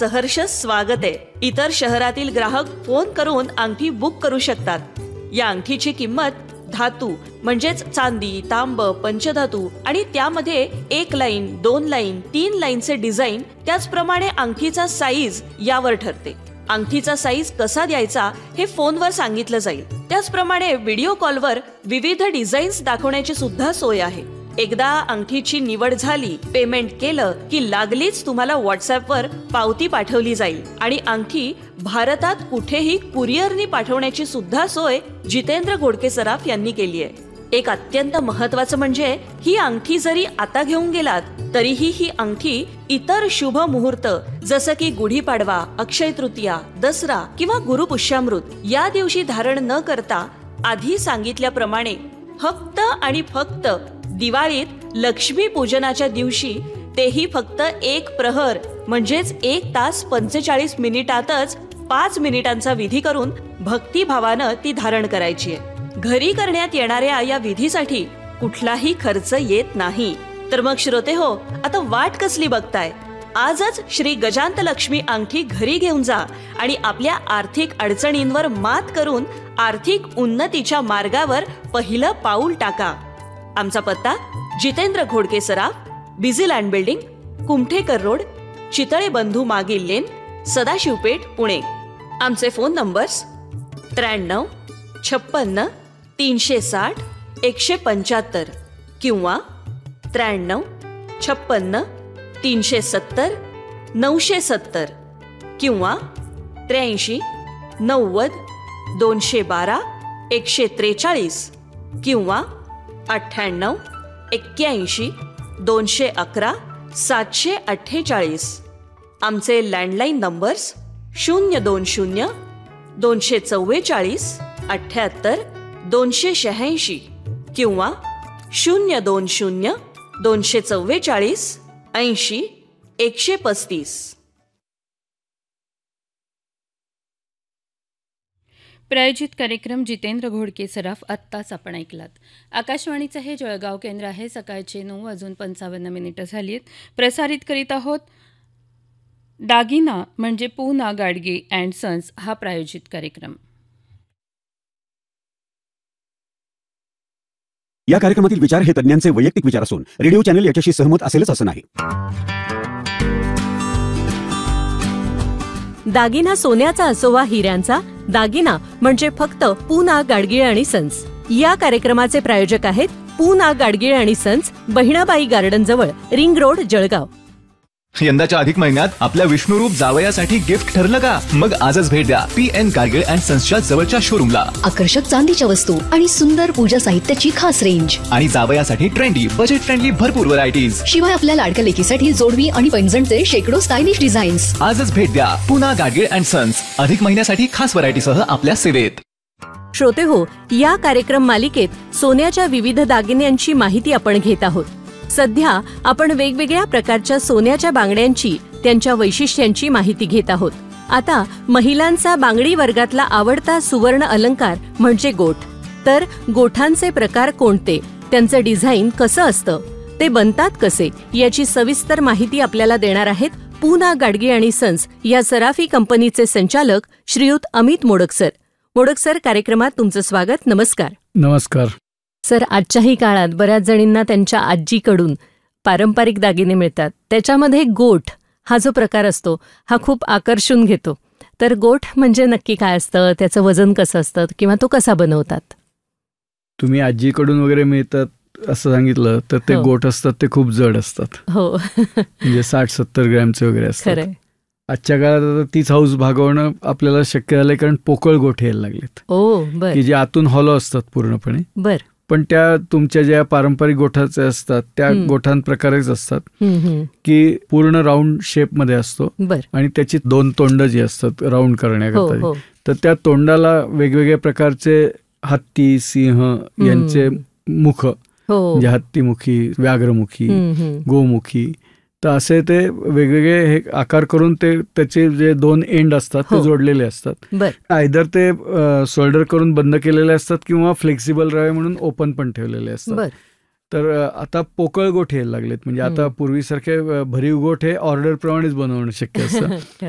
सहर्ष स्वागत आहे. इतर शहरातील ग्राहक फोन करून अंगठी बुक करू शकतात. या अंगठीची किंमत धातू म्हणजेच चांदी, तांब, पंचधातू आणि त्यामध्ये 1 लाईन, 2 लाईन, 3 लाईनचे डिझाईन, त्याचप्रमाणे अंगठीचा साईज यावर ठरते. अंगठीचा साईज कसा द्यायचा हे फोनवर सांगितलं जाईल. त्याचप्रमाणे व्हिडिओ कॉलवर विविध डिझाईन्स दाखवण्याची सुद्धा सोय आहे. एकदा अंगठीची निवड झाली, पेमेंट केलं की लागलीच तुम्हाला व्हॉट्सअपवर पावती पाठवली जाईल आणि अंगठी भारतात कुठेही कुरिअरनी पाठवण्याची सुद्धा सोय जितेंद्र घोडके सराफ यांनी केली आहे. एक अत्यंत महत्वाचं म्हणजे ही अंगठी जरी आता घेऊन गेलात तरीही ही अंगठी इतर शुभ मुहूर्त जसं की गुढीपाडवा, अक्षय तृतीया, दसरा किंवा गुरुपुष्यामृत या दिवशी धारण न करता आधी सांगितल्याप्रमाणे फक्त आणि फक्त दिवाळीत लक्ष्मी पूजनाच्या दिवशी, तेही फक्त 1 प्रहर म्हणजेच 1 तास 45 मिनिटातच 5 मिनिटांचा विधी करून भक्तिभावानं ती धारण करायची आहे. घरी करण्यात येणाऱ्या या विधीसाठी कुठलाही खर्च येत नाही. तर मग श्रोते हो, आता वाट कसली बघताय? आजच श्री गजांत लक्ष्मी अंगठी घरी घेऊन जा आणि आपल्या आर्थिक अडचणींवर मात करून आर्थिक उन्नतीच्या मार्गावर पहिलं पाऊल टाका. आमचा पत्ता जितेंद्र घोडके सराफ, Busyland building, Kumthekar road, Chitale बंधू मागील लेन, सदाशिवपेठ, पुणे. आमचे फोन नंबर्स 93 56 360 175 किंवा 93 56 370 970 किंवा 83 90 212 143 किंवा 98 81 211 748. आमचे लँडलाईन नंबर्स 020 244 78 286 किंवा 020 244 80 135. प्रायोजित कार्यक्रम जितेंद्र घोडके सराफ आत्ताच आपण ऐकलात. आकाशवाणीचं हे जळगाव केंद्र आहे. सकाळचे 9:55 झाली आहेत. प्रसारित करीत आहोत दागिना म्हणजे पूना गाडगे अँड सन्स हा प्रायोजित कार्यक्रम. या कार्यक्रमातील विचार हे तज्ञांचे वैयक्तिक विचार असून रेडिओ चॅनल याच्याशी सहमत असेलच असं नाही. दागिना सोन्याचा असो वा हिऱ्यांचा, दागिना म्हणजे फक्त पूना गाडगीळ आणि सन्स. या कार्यक्रमाचे प्रायोजक आहेत पूना गाडगीळ आणि सन्स, बहिणाबाई गार्डन जवळ, रिंग रोड, जळगाव. यंदाच्या अधिक महिन्यात आपल्या विष्णुरूप जावयासाठी गिफ्ट ठरलं का? मग आजच भेट द्या PN गाडगीळ अँड सन्सच्या जवळच्या शोरूमला. आकर्षक चांदीच्या वस्तू आणि सुंदर पूजा साहित्याची खास रेंज आणि जावयासाठी ट्रेंडी, बजेट फ्रेंडली भरपूर व्हरायटीज. शिवाय आपल्या लाडक्या लेकीसाठी जोडवी आणि पैंजणचे शेकडो स्टायलिश डिझाईन्स. आजच भेट द्या पूना गाडगीळ अँड सन्स. अधिक महिन्यासाठी खास व्हरायटीसह आपल्या सेवेत. श्रोते हो, या कार्यक्रम मालिकेत सोन्याच्या विविध दागिन्यांची माहिती आपण घेत आहोत. सध्या आपण वेगवेगळ्या प्रकारच्या सोन्याच्या बांगड्यांची, त्यांच्या वैशिष्ट्यांची माहिती घेत आहोत. आता महिलांचा बांगडी वर्गातला आवडता सुवर्ण अलंकार म्हणजे गोठ. तर गोठांचे प्रकार कोणते, त्यांचं डिझाईन कसं असतं, ते बनतात कसे, याची सविस्तर माहिती आपल्याला देणार आहेत पूना गाडगे आणि सन्स या सराफी कंपनीचे संचालक श्रीयुत अमित मोडक सर. मोडक सर, कार्यक्रमात तुमचं स्वागत. नमस्कार. नमस्कार सर. आजच्याही काळात बऱ्याच जणींना त्यांच्या आजीकडून पारंपरिक दागिने मिळतात. त्याच्यामध्ये गोठ हा जो प्रकार असतो हा खूप आकर्षून घेतो. तर गोठ म्हणजे नक्की काय असतं, त्याचं वजन कसं असतं किंवा तो कसा बनवतात? तुम्ही आजीकडून वगैरे मिळतात असं सांगितलं तर ते गोठ असतात ते खूप जड असतात. हो, म्हणजे 60-70 ग्रॅमचे वगैरे असतात. खरंय. आजच्या काळात आता तीच हौस भागवणं आपल्याला शक्य झालंय, कारण पोकळ गोठे यायला लागलेत. बर. की जे आतून हॉलो असतात पूर्णपणे. बर. पण त्या तुमच्या ज्या पारंपरिक गोठाचे असतात त्या गोठांप्रकारेच असतात की पूर्ण राऊंड शेप मध्ये असतो. आणि त्याची 2 तोंड जी असतात राऊंड करण्याकरता, तर त्या तोंडाला वेगवेगळ्या प्रकारचे हत्ती, सिंह यांचे मुख, म्हणजे हत्तीमुखी, व्याघ्रमुखी, गोमुखी, तर असे ते वेगवेगळे हे आकार करून ते त्याचे जे 2 एंड असतात ते जोडलेले असतात. आयदर ते शोल्डर करून बंद केलेले असतात किंवा फ्लेक्सिबल राहावे म्हणून ओपन पण ठेवलेले असतात. तर आता पोकळ गोठ यायला लागलेत. म्हणजे आता पूर्वीसारखे भरीव गोठ हे ऑर्डर प्रमाणेच बनवणं शक्य असतं.